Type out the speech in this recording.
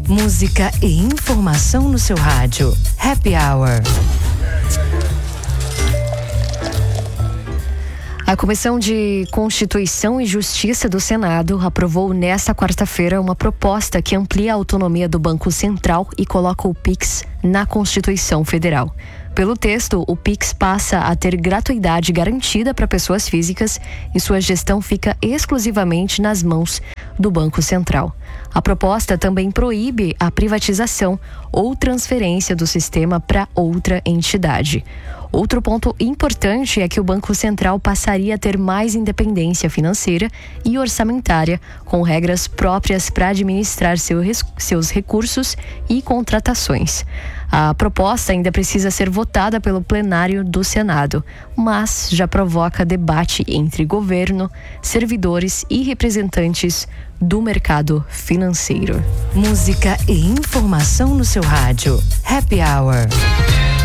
Música e informação no seu rádio. Happy Hour. A Comissão de Constituição e Justiça do Senado aprovou nesta quarta-feira uma proposta que amplia a autonomia do Banco Central e coloca o Pix na Constituição Federal. Pelo texto, o Pix passa a ter gratuidade garantida para pessoas físicas e sua gestão fica exclusivamente nas mãos do Banco Central. A proposta também proíbe a privatização ou transferência do sistema para outra entidade. Outro ponto importante é que o Banco Central passaria a ter mais independência financeira e orçamentária, com regras próprias para administrar seus recursos e contratações. A proposta ainda precisa ser votada pelo plenário do Senado, mas já provoca debate entre governo, servidores e representantes do mercado financeiro. Música e informação no seu rádio. Happy Hour.